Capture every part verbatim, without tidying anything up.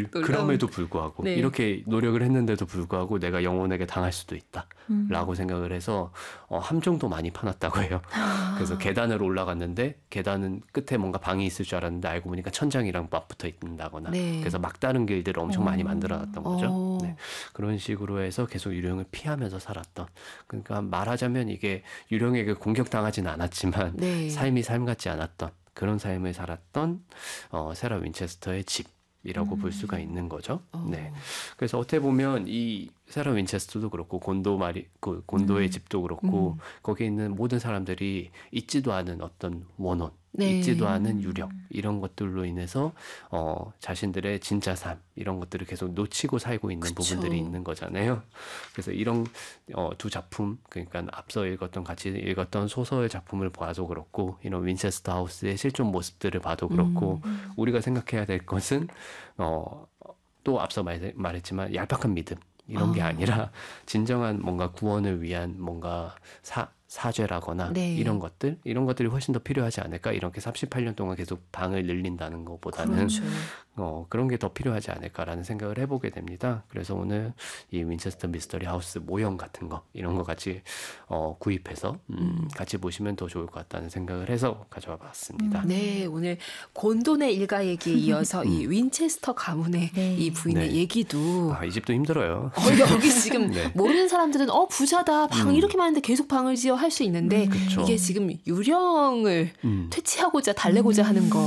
불, 그럼에도 불구하고 네. 이렇게 노력을 했는데도 불구하고 내가 영혼에게 당할 수도 있다 음. 라고 생각을 해서 어, 함정도 많이 파놨다고 해요. 아. 그래서 계단을 올라갔는데 계단은 끝에 뭔가 방이 있을 줄 알았는데 알고 보니까 천장이랑 맞붙어 있다거나 네. 그래서 막다른 길들을 엄청 오. 많이 만들어놨던 거죠. 네. 그런 식으로 해서 계속 유령을 피하면서 살았던, 그러니까 말하자면 이게 유령에게 공격당하진 않았지만 네. 삶이 삶 같지 않았던 그런 삶을 살았던 어, 세라 윈체스터의 집이라고 음. 볼 수가 있는 거죠. 어. 네. 그래서 어떻게 보면 이 세라 윈체스터도 그렇고 곤도 마리 그 곤도의 음. 집도 그렇고 음. 거기에 있는 모든 사람들이 잊지도 않은 어떤 원혼, 네. 잊지도 않은 유령 이런 것들로 인해서 어, 자신들의 진짜 삶 이런 것들을 계속 놓치고 살고 있는 그쵸. 부분들이 있는 거잖아요. 그래서 이런 어, 두 작품, 그러니까 앞서 읽었던 같이 읽었던 소설 작품을 봐도 그렇고 이런 윈체스터 하우스의 실존 모습들을 봐도 그렇고 음. 우리가 생각해야 될 것은 어, 또 앞서 말, 말했지만 얄팍한 믿음 이런 어. 게 아니라 진정한 뭔가 구원을 위한 뭔가 사 사죄라거나 네. 이런 것들 이런 것들이 훨씬 더 필요하지 않을까. 이렇게 삼십팔 년 동안 계속 방을 늘린다는 것보다는 그렇죠. 어, 그런 게 더 필요하지 않을까라는 생각을 해보게 됩니다. 그래서 오늘 이 윈체스터 미스터리 하우스 모형 같은 거 이런 거 같이 어, 구입해서 음, 음. 같이 보시면 더 좋을 것 같다는 생각을 해서 가져와 봤습니다. 음. 네, 오늘 곤돈의 일가 얘기에 이어서 음. 이 윈체스터 가문의 네. 이 부인의 네. 얘기도 아, 이 집도 힘들어요. 어, 여기 지금 네. 모르는 사람들은 어 부자다 방 음. 이렇게 많은데 계속 방을 지어 할 수 있는데 음. 이게 지금 유령을 음. 퇴치하고자 달래고자 음. 하는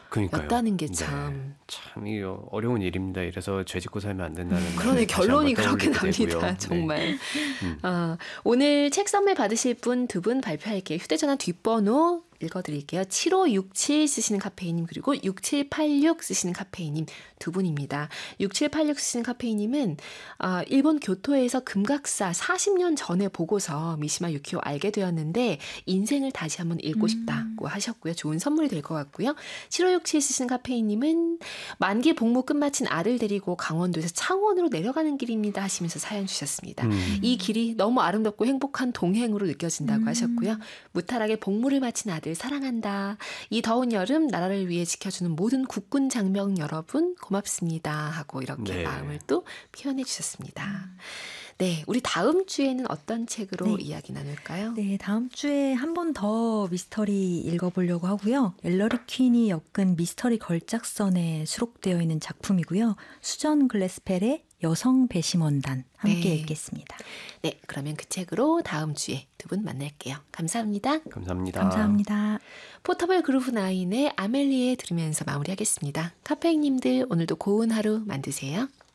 거였다는 게 참 네. 참 이거 어려운 일입니다. 이래서 죄 짓고 살면 안 된다는 그러네 결론이 그렇게 납니다. 정말. 네. 음. 어, 오늘 책 선물 받으실 분 두 분 발표할게요. 휴대전화 뒷번호 읽어드릴게요. 칠오육칠 쓰시는 카페이님 그리고 육칠팔육 쓰시는 카페이님 두 분입니다. 육칠팔육 쓰시는 카페이님은 어, 일본 교토에서 금각사 사십 년 전에 보고서 미시마 유키오 알게 되었는데 인생을 다시 한번 읽고 싶다고 음. 하셨고요. 좋은 선물이 될 것 같고요. 칠오육칠 쓰시는 카페이님은 만기 복무 끝마친 아들 데리고 강원도에서 창원으로 내려가는 길입니다 하시면서 사연 주셨습니다. 음. 이 길이 너무 아름답고 행복한 동행으로 느껴진다고 음. 하셨고요. 무탈하게 복무를 마친 아들 사랑한다. 이 더운 여름 나라를 위해 지켜주는 모든 국군 장병 여러분 고맙습니다 하고 이렇게 네. 마음을 또 표현해 주셨습니다. 음. 네, 우리 다음 주에는 어떤 책으로 네. 이야기 나눌까요? 네, 다음 주에 한 번 더 미스터리 읽어보려고 하고요. 엘러리 퀸이 엮은 미스터리 걸작선에 수록되어 있는 작품이고요. 수전 글래스펠의 여성 배심원단 함께 네. 읽겠습니다. 네, 그러면 그 책으로 다음 주에 두 분 만날게요. 감사합니다. 감사합니다. 감사합니다. 포터블 그루브 나인의 아멜리에 들으면서 마무리하겠습니다. 카페인님들 오늘도 고운 하루 만드세요.